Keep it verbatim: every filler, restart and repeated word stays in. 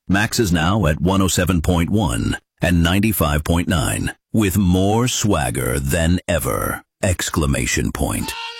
Max is now at one oh seven point one and ninety-five point nine with more swagger than ever! Exclamation point.